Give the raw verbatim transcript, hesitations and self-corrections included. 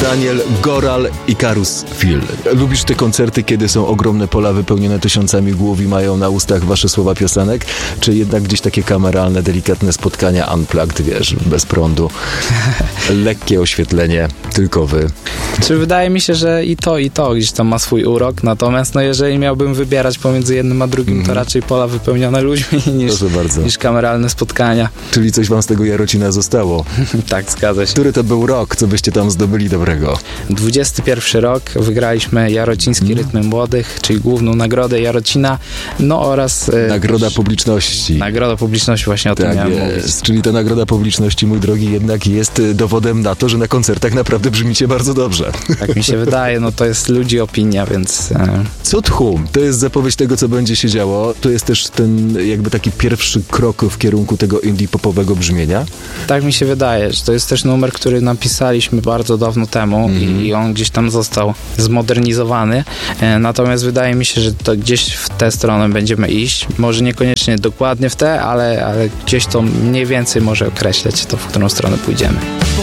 Daniel Goral i Karus Phil. Lubisz te koncerty, kiedy są ogromne pola wypełnione tysiącami głów i mają na ustach wasze słowa piosenek? Czy jednak gdzieś takie kameralne, delikatne spotkania unplugged, wiesz, bez prądu? Lekkie oświetlenie, tylko wy. Czy wydaje mi się, że i to, i to gdzieś tam ma swój urok, natomiast no jeżeli miałbym wybierać pomiędzy jednym a drugim, mm. to raczej pola wypełnione ludźmi niż, niż kameralne spotkania. Czyli coś wam z tego Jarocina zostało? Tak, zgadza się. Który to był rok, co byście tam zdobyli dobrego? dwudziesty pierwszy rok, wygraliśmy Jarociński mm. Rytmy Młodych, czyli główną nagrodę Jarocina, no oraz... Nagroda e, publiczności. Nagroda publiczności, właśnie o tym tak miałem jest. mówić. Czyli ta nagroda publiczności, mój drogi, jednak jest dowodem na to, że na koncertach naprawdę brzmicie bardzo dobrze. Tak mi się wydaje, no to jest ludzi opinia, więc... E... Co tchum? To jest zapowiedź tego, co będzie się działo. To jest też ten jakby taki pierwszy krok w kierunku tego indie popowego brzmienia. Tak mi się wydaje, że to jest też numer, który napisaliśmy bardzo dawno temu mm. i on gdzieś tam został zmodernizowany. E, natomiast wydaje mi się, że to gdzieś w tę stronę będziemy iść. Może niekoniecznie dokładnie w tę, ale, ale gdzieś to mniej więcej może określać to, w którą stronę pójdziemy.